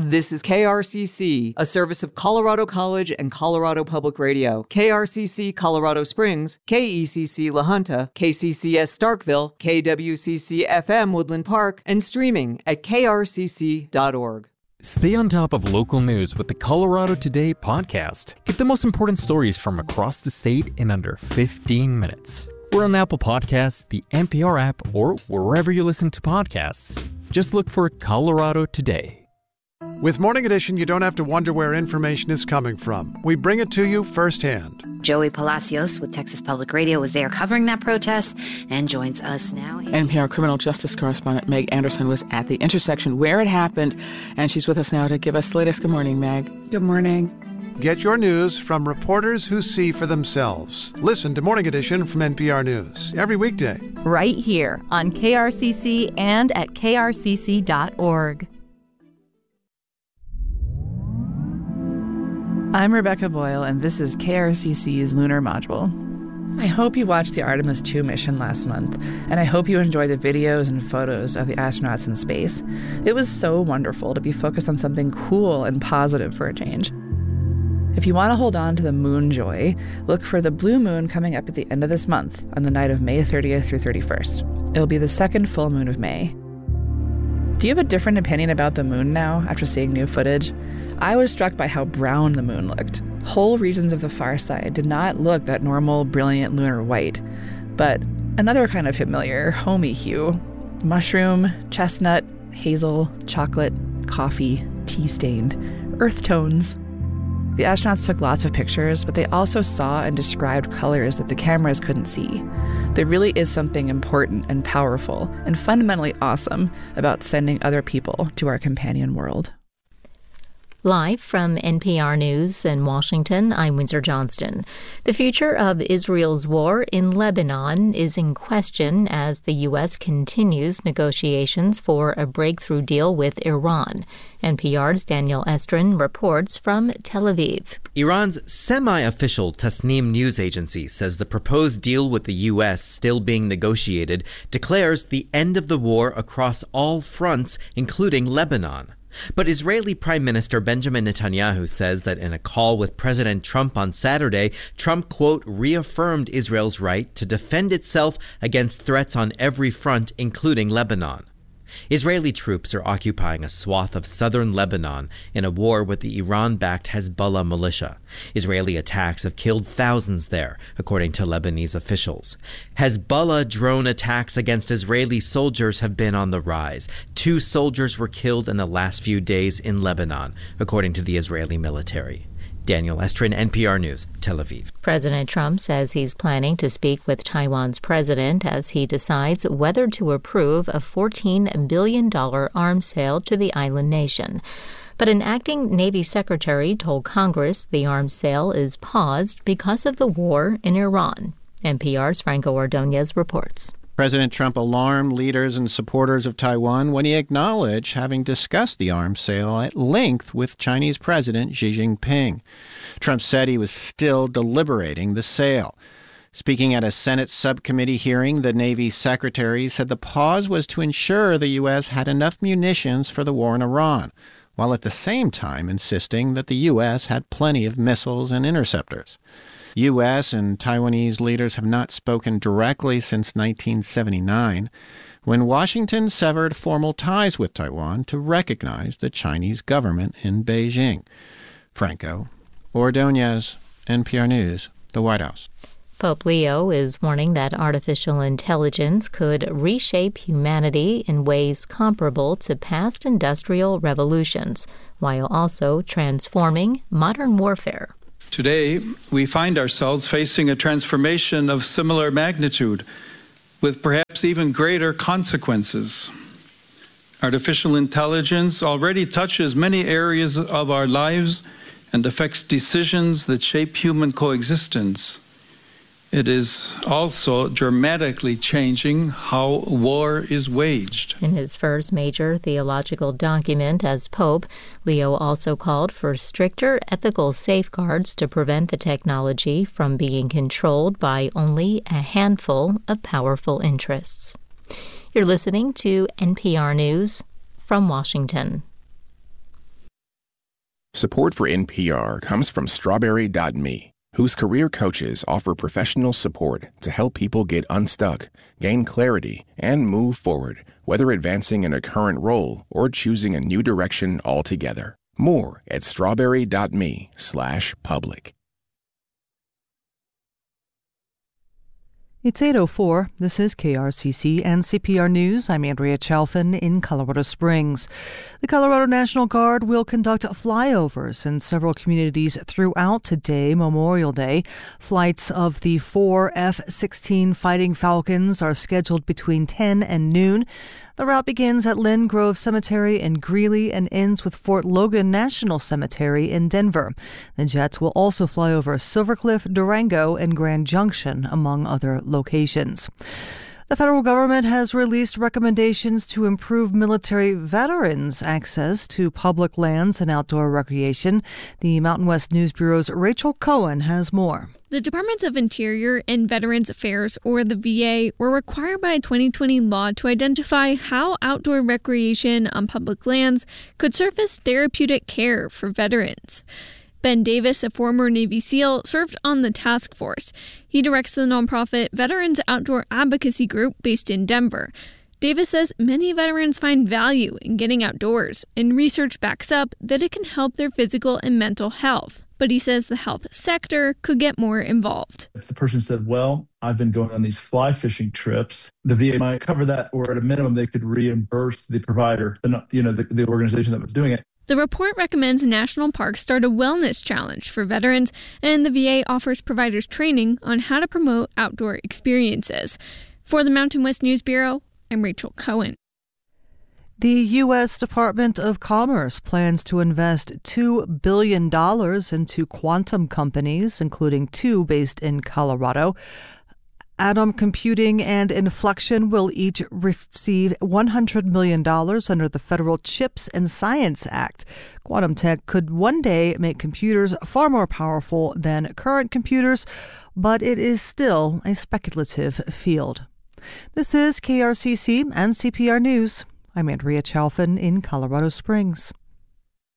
This is KRCC, a service of Colorado College and Colorado Public Radio. KRCC Colorado Springs, KECC La Junta, KCCS Starkville, KWCC FM Woodland Park, and streaming at krcc.org. Stay on top of local news with the Colorado Today podcast. Get the most important stories from across the state in under 15 minutes. We're on Apple Podcasts, the NPR app, or wherever you listen to podcasts. Just look for Colorado Today. With Morning Edition, you don't have to wonder where information is coming from. We bring it to you firsthand. Joey Palacios with Texas Public Radio was there covering that protest and joins us now. NPR criminal justice correspondent Meg Anderson was at the intersection where it happened, and she's with us now to give us the latest. Good morning, Meg. Good morning. Get your news from reporters who see for themselves. Listen to Morning Edition from NPR News every weekday. Right here on KRCC and at krcc.org. I'm Rebecca Boyle, and this is KRCC's Lunar Module. I hope you watched the Artemis II mission last month, and I hope you enjoyed the videos and photos of the astronauts in space. It was so wonderful to be focused on something cool and positive for a change. If you want to hold on to the moon joy, look for the blue moon coming up at the end of this month on the night of May 30th through 31st. It'll be the second full moon of May. Do you have a different opinion about the moon now after seeing new footage? I was struck by how brown the moon looked. Whole regions of the far side did not look that normal, brilliant lunar white, but another kind of familiar, homey hue. Mushroom, chestnut, hazel, chocolate, coffee, tea-stained, earth tones. The astronauts took lots of pictures, but they also saw and described colors that the cameras couldn't see. There really is something important and powerful and fundamentally awesome about sending other people to our companion world. Live from NPR News in Washington, I'm Windsor Johnston. The future of Israel's war in Lebanon is in question as the U.S. continues negotiations for a breakthrough deal with Iran. NPR's Daniel Estrin reports from Tel Aviv. Iran's semi-official Tasnim news agency says the proposed deal with the U.S. still being negotiated declares the end of the war across all fronts, including Lebanon. But Israeli Prime Minister Benjamin Netanyahu says that in a call with President Trump on Saturday, Trump, quote, reaffirmed Israel's right to defend itself against threats on every front, including Lebanon. Israeli troops are occupying a swath of southern Lebanon in a war with the Iran-backed Hezbollah militia. Israeli attacks have killed thousands there, according to Lebanese officials. Hezbollah drone attacks against Israeli soldiers have been on the rise. 2 soldiers were killed in the last few days in Lebanon, according to the Israeli military. Daniel Estrin, NPR News, Tel Aviv. President Trump says he's planning to speak with Taiwan's president as he decides whether to approve a $14 billion arms sale to the island nation. But an acting Navy secretary told Congress the arms sale is paused because of the war in Iran. NPR's Franco Ordonez reports. President Trump alarmed leaders and supporters of Taiwan when he acknowledged having discussed the arms sale at length with Chinese President Xi Jinping. Trump said he was still deliberating the sale. Speaking at a Senate subcommittee hearing, the Navy secretary said the pause was to ensure the U.S. had enough munitions for the war in Iran, while at the same time insisting that the U.S. had plenty of missiles and interceptors. U.S. and Taiwanese leaders have not spoken directly since 1979, when Washington severed formal ties with Taiwan to recognize the Chinese government in Beijing. Franco Ordonez, NPR News, the White House. Pope Leo is warning that artificial intelligence could reshape humanity in ways comparable to past industrial revolutions, while also transforming modern warfare. Today, we find ourselves facing a transformation of similar magnitude, with perhaps even greater consequences. Artificial intelligence already touches many areas of our lives and affects decisions that shape human coexistence. It is also dramatically changing how war is waged. In his first major theological document as Pope, Leo also called for stricter ethical safeguards to prevent the technology from being controlled by only a handful of powerful interests. You're listening to NPR News from Washington. Support for NPR comes from Strawberry.me, whose career coaches offer professional support to help people get unstuck, gain clarity, and move forward, whether advancing in a current role or choosing a new direction altogether. More at strawberry.me/public. It's 8:04. This is KRCC and CPR News. I'm Andrea Chalfin in Colorado Springs. The Colorado National Guard will conduct flyovers in several communities throughout today, Memorial Day. Flights of the 4 F-16 Fighting Falcons are scheduled between 10 and noon. The route begins at Lynn Grove Cemetery in Greeley and ends with Fort Logan National Cemetery in Denver. The jets will also fly over Silver Cliff, Durango, and Grand Junction, among other locations. The federal government has released recommendations to improve military veterans' access to public lands and outdoor recreation. The Mountain West News Bureau's Rachel Cohen has more. The Departments of Interior and Veterans Affairs, or the VA, were required by a 2020 law to identify how outdoor recreation on public lands could serve as therapeutic care for veterans. Ben Davis, a former Navy SEAL, served on the task force. He directs the nonprofit Veterans Outdoor Advocacy Group based in Denver. Davis says many veterans find value in getting outdoors, and research backs up that it can help their physical and mental health. But he says the health sector could get more involved. If the person said, well, I've been going on these fly fishing trips, the VA might cover that, or at a minimum, they could reimburse the provider, the organization that was doing it. The report recommends national parks start a wellness challenge for veterans, and the VA offers providers training on how to promote outdoor experiences. For the Mountain West News Bureau, I'm Rachel Cohen. The U.S. Department of Commerce plans to invest $2 billion into quantum companies, including 2 based in Colorado. Atom Computing and Inflection will each receive $100 million under the Federal CHIPS and Science Act. Quantum tech could one day make computers far more powerful than current computers, but it is still a speculative field. This is KRCC and CPR News. I'm Andrea Chalfin in Colorado Springs.